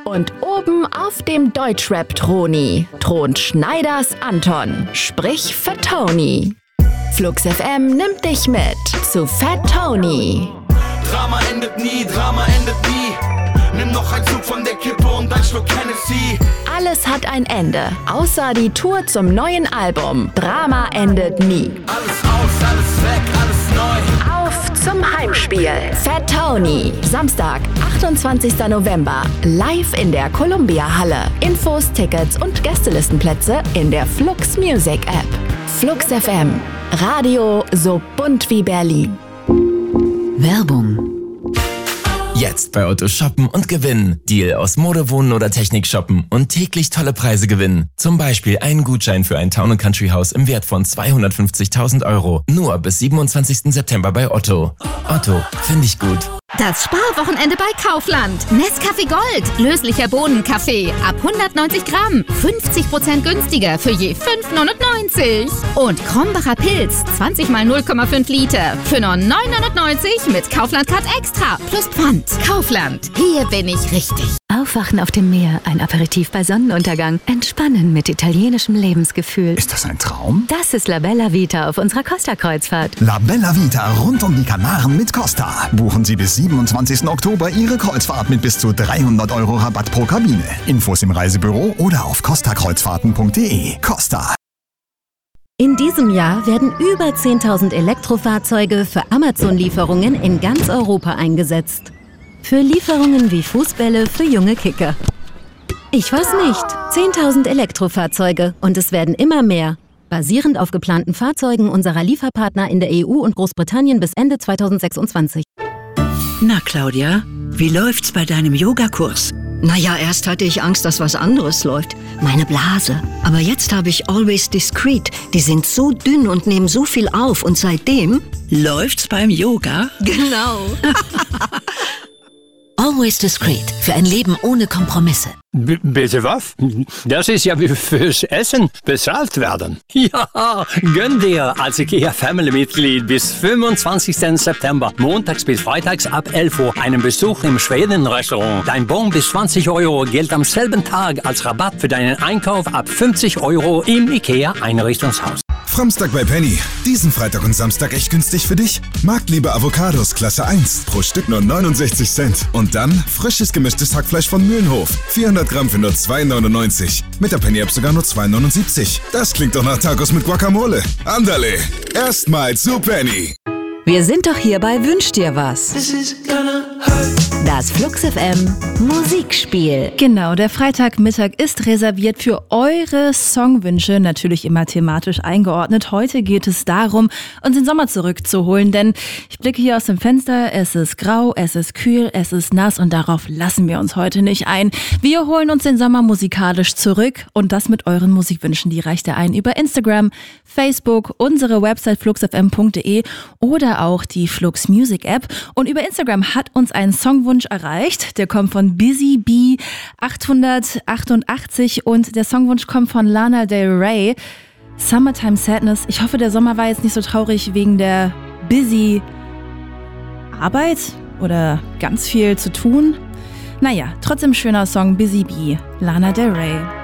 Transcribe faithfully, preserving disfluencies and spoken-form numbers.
Und oben auf dem Deutschrap-Throni thront Schneiders Anton, sprich Fat Tony. Flux F M nimmt dich mit zu Fat Tony. Drama endet nie, Drama endet nie. Nimm noch einen Zug von der Kippe und ein Schluck Hennessy. Alles hat ein Ende, außer die Tour zum neuen Album. Drama endet nie. Alles aus, alles weg, alles neu. Auf zum Heimspiel. Fat Tony. Samstag, achtundzwanzigster November. Live in der Columbia Halle. Infos, Tickets und Gästelistenplätze in der Flux Music App. Flux F M. Radio so bunt wie Berlin. Werbung. Jetzt bei Otto shoppen und gewinnen. Deal aus Mode, Wohnen oder Technik shoppen und täglich tolle Preise gewinnen. Zum Beispiel einen Gutschein für ein Town and Country Haus im Wert von zweihundertfünfzigtausend Euro. Nur bis siebenundzwanzigsten September bei Otto. Otto, finde ich gut. Das Sparwochenende bei Kaufland. Nescafé Gold. Löslicher Bohnenkaffee. Ab hundertneunzig Gramm. fünfzig Prozent günstiger für je fünf neunundneunzig. Und Krombacher Pilz. zwanzig mal null Komma fünf Liter. Für nur neun neunundneunzig mit Kaufland Card Extra. Plus Pfand. Kaufland. Hier bin ich richtig. Aufwachen auf dem Meer, ein Aperitif bei Sonnenuntergang, entspannen mit italienischem Lebensgefühl. Ist das ein Traum? Das ist La Bella Vita auf unserer Costa-Kreuzfahrt. La Bella Vita rund um die Kanaren mit Costa. Buchen Sie bis siebenundzwanzigsten Oktober Ihre Kreuzfahrt mit bis zu dreihundert Euro Rabatt pro Kabine. Infos im Reisebüro oder auf costa kreuzfahrten punkt de. Costa. In diesem Jahr werden über zehntausend Elektrofahrzeuge für Amazon-Lieferungen in ganz Europa eingesetzt. Für Lieferungen wie Fußbälle für junge Kicker. Ich weiß nicht. zehntausend Elektrofahrzeuge und es werden immer mehr. Basierend auf geplanten Fahrzeugen unserer Lieferpartner in der E U und Großbritannien bis Ende zweitausendsechsundzwanzig. Na, Claudia, wie läuft's bei deinem Yogakurs? Naja, erst hatte ich Angst, dass was anderes läuft. Meine Blase. Aber jetzt habe ich Always Discreet. Die sind so dünn und nehmen so viel auf. Und seitdem... Läuft's beim Yoga? Genau. Always Discreet. Für ein Leben ohne Kompromisse. B- bitte was? Das ist ja wie fürs Essen bezahlt werden. Ja, gönn dir als IKEA-Family-Mitglied bis fünfundzwanzigsten September, montags bis freitags ab elf Uhr, einen Besuch im Schweden-Restaurant. Dein Bon bis zwanzig Euro gilt am selben Tag als Rabatt für deinen Einkauf ab fünfzig Euro im IKEA-Einrichtungshaus. Framstag bei Penny. Diesen Freitag und Samstag echt günstig für dich? Marktliebe Avocados Klasse eins. Pro Stück nur neunundsechzig Cent. Und dann frisches gemischtes Hackfleisch von Mühlenhof. vierhundert Gramm für nur zwei neunundneunzig. Mit der Penny-App sogar nur zwei neunundsiebzig. Das klingt doch nach Tacos mit Guacamole. Andale. Erstmal zu Penny. Wir sind doch hier bei Wünsch dir was. Das Flux F M Musikspiel. Genau, der Freitagmittag ist reserviert für eure Songwünsche, natürlich immer thematisch eingeordnet. Heute geht es darum, uns den Sommer zurückzuholen, denn ich blicke hier aus dem Fenster, es ist grau, es ist kühl, es ist nass und darauf lassen wir uns heute nicht ein. Wir holen uns den Sommer musikalisch zurück und das mit euren Musikwünschen. Die reicht ihr ein über Instagram, Facebook, unsere Website flux f m punkt de oder auch die Flux Music App. Und über Instagram hat uns ein Songwunsch erreicht. Der kommt von Busy Bee achthundertachtundachtzig und der Songwunsch kommt von Lana Del Rey. Summertime Sadness. Ich hoffe, der Sommer war jetzt nicht so traurig wegen der busy Arbeit oder ganz viel zu tun. Naja, trotzdem schöner Song, Busy Bee, Lana Del Rey.